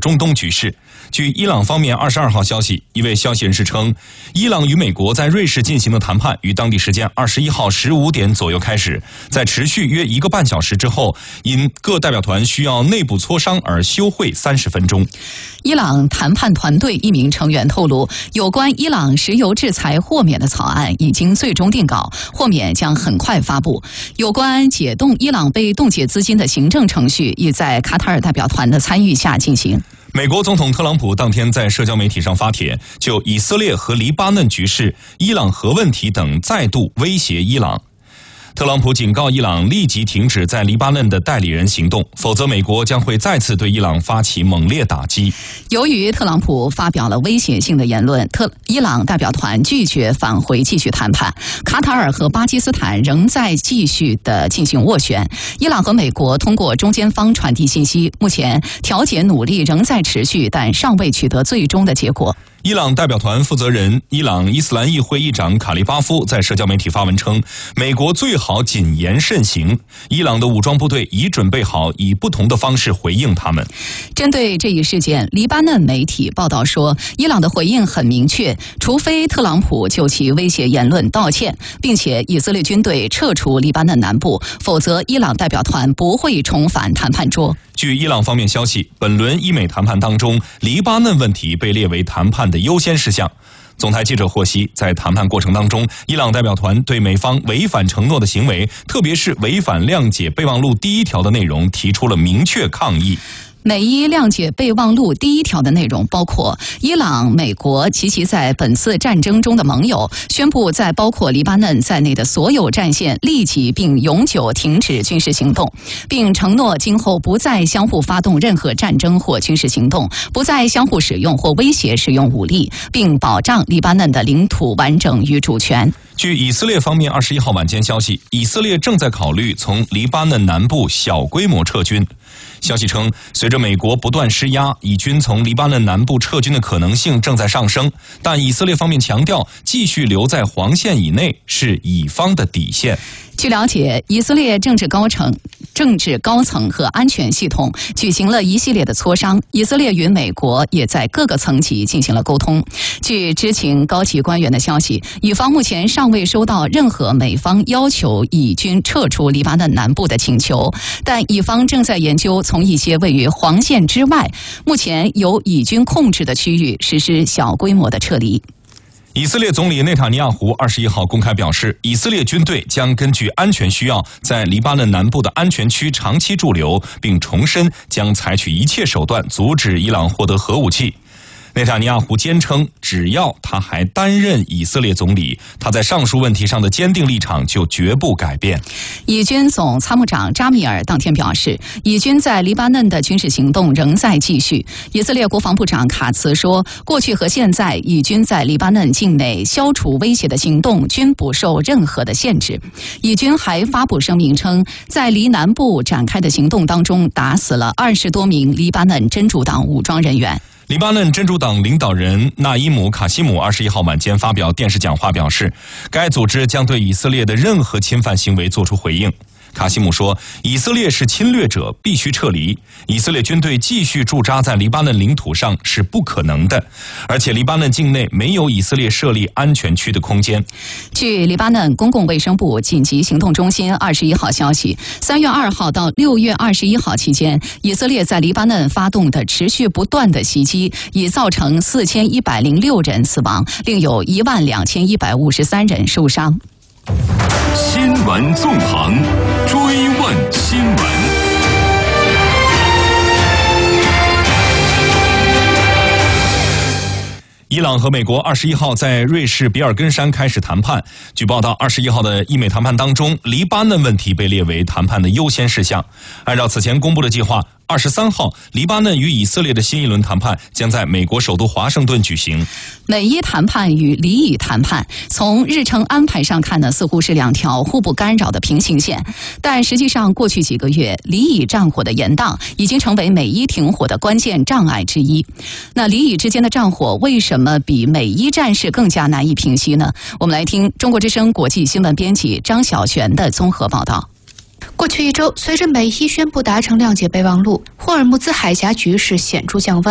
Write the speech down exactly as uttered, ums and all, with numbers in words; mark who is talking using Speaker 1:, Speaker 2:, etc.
Speaker 1: 中东局势。据伊朗方面二十二号消息，一位消息人士称，伊朗与美国在瑞士进行的谈判于当地时间二十一号十五点左右开始，在持续约一个半小时之后，因各代表团需要内部磋商而休会三十分钟。
Speaker 2: 伊朗谈判团队一名成员透露，有关伊朗石油制裁豁免的草案已经最终定稿，豁免将很快发布。有关解冻伊朗被冻结资金的行政程序已在卡塔尔代表团的参与下进行。
Speaker 1: 美国总统特朗普当天在社交媒体上发帖，就以色列和黎巴嫩局势、伊朗核问题等再度威胁伊朗。特朗普警告伊朗立即停止在黎巴嫩的代理人行动，否则美国将会再次对伊朗发起猛烈打击。
Speaker 2: 由于特朗普发表了威胁性的言论，特伊朗代表团拒绝返回继续谈判。卡塔尔和巴基斯坦仍在继续的进行斡旋。伊朗和美国通过中间方传递信息，目前调解努力仍在持续，但尚未取得最终的结果。
Speaker 1: 伊朗代表团负责人、伊朗伊斯兰议会议长卡利巴夫在社交媒体发文称，美国最好谨言慎行，伊朗的武装部队已准备好以不同的方式回应他们。
Speaker 2: 针对这一事件，黎巴嫩媒体报道说，伊朗的回应很明确，除非特朗普就其威胁言论道歉，并且以色列军队撤出黎巴嫩南部，否则伊朗代表团不会重返谈判桌。
Speaker 1: 据伊朗方面消息，本轮伊美谈判当中，黎巴嫩问题被列为谈判的优先事项。总台记者获悉，在谈判过程当中，伊朗代表团对美方违反承诺的行为，特别是违反谅解备忘录第一条的内容，提出了明确抗议。
Speaker 2: 美伊谅解备忘录第一条的内容包括，伊朗、美国及其在本次战争中的盟友宣布在包括黎巴嫩在内的所有战线立即并永久停止军事行动，并承诺今后不再相互发动任何战争或军事行动，不再相互使用或威胁使用武力，并保障黎巴嫩的领土完整与主权。
Speaker 1: 据以色列方面二十一号晚间消息，以色列正在考虑从黎巴嫩南部小规模撤军。消息称，随着美国不断施压，以军从黎巴嫩南部撤军的可能性正在上升，但以色列方面强调，继续留在黄线以内是以方的底线。
Speaker 2: 据了解，以色列政治高层、政治高层和安全系统举行了一系列的磋商，以色列与美国也在各个层级进行了沟通。据知情高级官员的消息，以方目前尚未收到任何美方要求以军撤出黎巴嫩南部的请求，但以方正在研究从一些位于黄线之外、目前由以军控制的区域实施小规模的撤离。
Speaker 1: 以色列总理内塔尼亚胡二十一号公开表示，以色列军队将根据安全需要，在黎巴嫩南部的安全区长期驻留，并重申将采取一切手段阻止伊朗获得核武器。内塔尼亚胡坚称，只要他还担任以色列总理，他在上述问题上的坚定立场就绝不改变。
Speaker 2: 以军总参谋长扎米尔当天表示，以军在黎巴嫩的军事行动仍在继续。以色列国防部长卡茨说，过去和现在以军在黎巴嫩境内消除威胁的行动均不受任何的限制。以军还发布声明称，在黎南部展开的行动当中，打死了二十多名黎巴嫩真主党武装人员。
Speaker 1: 黎巴嫩真主党领导人纳伊姆·卡西姆二十一号晚间发表电视讲话，表示，该组织将对以色列的任何侵犯行为作出回应。卡西姆说，以色列是侵略者，必须撤离。以色列军队继续驻扎在黎巴嫩领土上是不可能的，而且黎巴嫩境内没有以色列设立安全区的空间。
Speaker 2: 据黎巴嫩公共卫生部紧急行动中心二十一号消息，三月二号到六月二十一号期间，以色列在黎巴嫩发动的持续不断的袭击，已造成四千一百零六人死亡，另有一万两千一百五十三人受伤。
Speaker 3: 新闻纵横，追问新闻。
Speaker 1: 伊朗和美国二十一号在瑞士比尔根山开始谈判。据报道，二十一号的伊美谈判当中，黎巴嫩问题被列为谈判的优先事项。按照此前公布的计划，二十三号，黎巴嫩与以色列的新一轮谈判将在美国首都华盛顿举行。
Speaker 2: 美伊谈判与黎以谈判，从日程安排上看呢，似乎是两条互不干扰的平行线。但实际上，过去几个月，黎以战火的延宕已经成为美伊停火的关键障碍之一。那黎以之间的战火为什么比美伊战事更加难以平息呢？我们来听中国之声国际新闻编辑张晓璇的综合报道。
Speaker 4: 过去一周，随着美伊宣布达成谅解备忘录，霍尔木兹海峡局势显著降温。